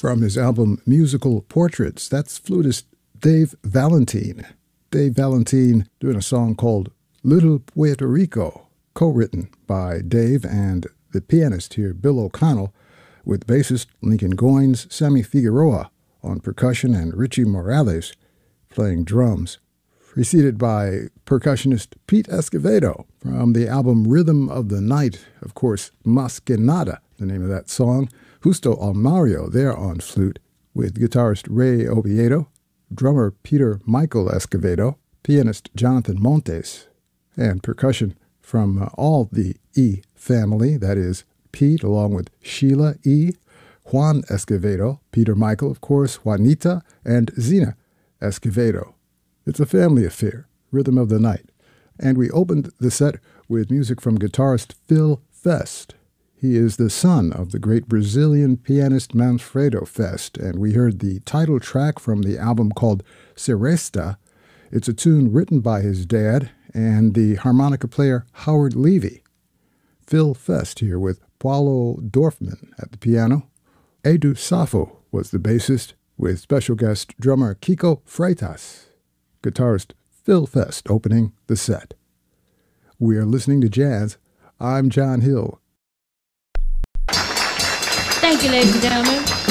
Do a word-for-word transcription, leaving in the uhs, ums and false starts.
from his album Musical Portraits. That's flutist Dave Valentine. Dave Valentine doing a song called Little Puerto Rico, co-written by Dave and the pianist here, Bill O'Connell, with bassist Lincoln Goines, Sammy Figueroa on percussion, and Richie Morales playing drums, preceded by percussionist Pete Escovedo from the album Rhythm of the Night. Of course, Mas Que Nada, the name of that song. Justo Almario there on flute, with guitarist Ray Oviedo, drummer Peter Michael Escovedo, pianist Jonathan Montes, and percussion from uh, all the E family, that is, Pete along with Sheila E., Juan Escovedo, Peter Michael, of course, Juanita, and Zena Escovedo. It's a family affair, Rhythm of the Night. And we opened the set with music from guitarist Phil Fest. He is the son of the great Brazilian pianist Manfredo Fest, and we heard the title track from the album called Seresta. It's a tune written by his dad and the harmonica player Howard Levy. Phil Fest here with Paulo Dorfman at the piano. Edu Safo was the bassist, with special guest drummer Kiko Freitas. Guitarist Phil Fest opening the set. We are listening to jazz. I'm John Hill. Thank you, ladies and gentlemen.